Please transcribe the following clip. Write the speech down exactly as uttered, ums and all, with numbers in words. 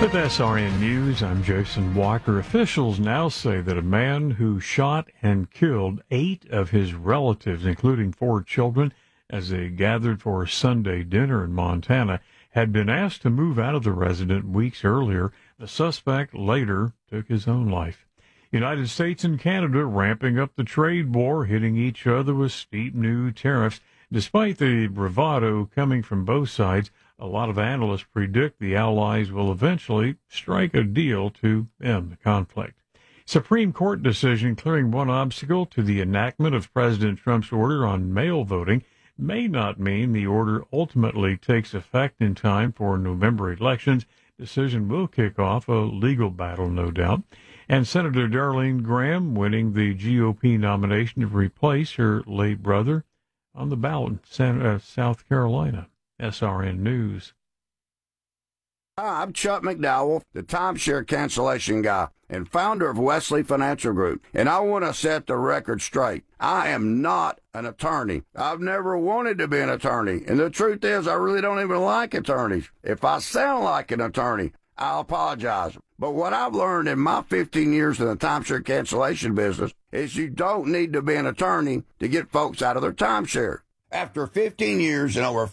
With S R N News, I'm Jason Walker. Officials now say that a man who shot and killed eight of his relatives, including four children, as they gathered for a Sunday dinner in Montana, had been asked to move out of the residence weeks earlier. The suspect later took his own life. United States and Canada ramping up the trade war, hitting each other with steep new tariffs. Despite the bravado coming from both sides, a lot of analysts predict the allies will eventually strike a deal to end the conflict. Supreme Court decision clearing one obstacle to the enactment of President Trump's order on mail voting may not mean the order ultimately takes effect in time for November elections. Decision will kick off a legal battle, no doubt. And Senator Darlene Graham winning the G O P nomination to replace her late brother on the ballot in South Carolina. S R N News. Hi, I'm Chuck McDowell, the timeshare cancellation guy and founder of Wesley Financial Group, and I want to set the record straight. I am not an attorney. I've never wanted to be an attorney, and the truth is I really don't even like attorneys. If I sound like an attorney, I'll apologize. But what I've learned in my fifteen years in the timeshare cancellation business is you don't need to be an attorney to get folks out of their timeshare. After fifteen years and over